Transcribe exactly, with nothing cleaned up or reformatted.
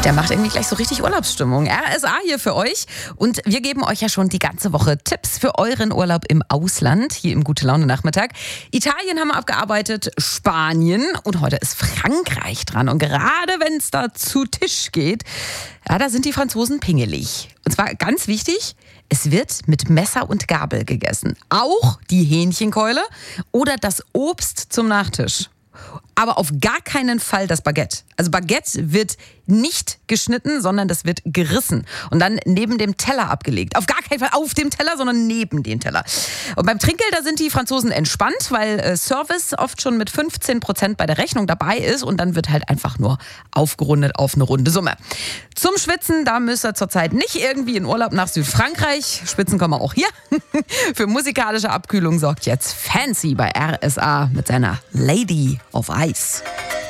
Der macht irgendwie gleich so richtig Urlaubsstimmung. R S A hier für euch. Und wir geben euch ja schon die ganze Woche Tipps für euren Urlaub im Ausland, hier im Gute-Laune-Nachmittag. Italien haben wir abgearbeitet, Spanien und heute ist Frankreich dran. Und gerade wenn es da zu Tisch geht, ja, da sind die Franzosen pingelig. Und zwar ganz wichtig, es wird mit Messer und Gabel gegessen. Auch die Hähnchenkeule oder das Obst zum Nachtisch. Aber auf gar keinen Fall das Baguette. Also Baguette wird nicht geschnitten, sondern das wird gerissen und dann neben dem Teller abgelegt. Auf gar keinen Fall auf dem Teller, sondern neben dem Teller. Und beim Trinkgeld, da sind die Franzosen entspannt, weil äh, Service oft schon mit fünfzehn Prozent bei der Rechnung dabei ist und dann wird halt einfach nur aufgerundet auf eine runde Summe. Zum Schwitzen, da müsst ihr zurzeit nicht irgendwie in Urlaub nach Südfrankreich. Spitzen kommen wir auch hier. Für musikalische Abkühlung sorgt jetzt Fancy bei R S A mit seiner Lady of Ice.